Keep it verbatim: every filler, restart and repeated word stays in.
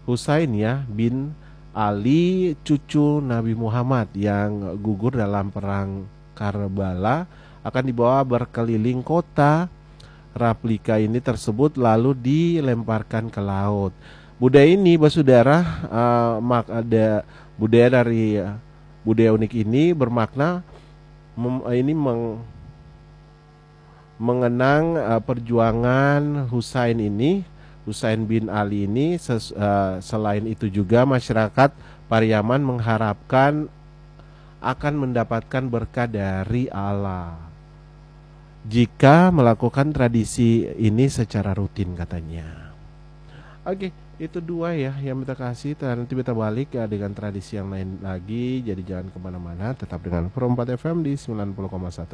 Husain ya bin Ali, cucu Nabi Muhammad yang gugur dalam perang Karbala, akan dibawa berkeliling kota. Replika ini tersebut lalu dilemparkan ke laut. Budaya ini, Basudara, uh, mak ada budaya dari uh, budaya unik ini bermakna mem, ini meng, mengenang uh, perjuangan Husain ini, Husain bin Ali ini. Ses, uh, selain itu juga masyarakat Pariaman mengharapkan akan mendapatkan berkah dari Allah jika melakukan tradisi ini secara rutin katanya. Oke, itu dua ya yang kita kasih. Nanti kita balik ya dengan tradisi yang lain lagi. Jadi jangan kemana-mana, tetap dengan Pro empat F M di sembilan puluh koma satu.